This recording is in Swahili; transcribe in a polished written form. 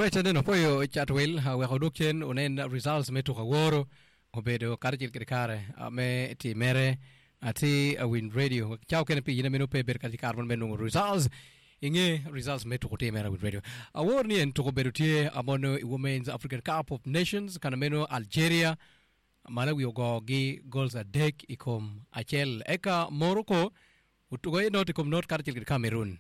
tende no poyo chatwel we hodukchen unen results metu kaworo obedo karjil kare me ti mere ati a win radio chao ken pi yina meno pe ber kati carbon menu results inge results metu kote mera win radio award ni en to bedo tie amono women's African Cup of Nations kana meno Algeria Malawi ogogi goals a dek ikom achel eka Morocco utugo not ikom not karjil Cameroon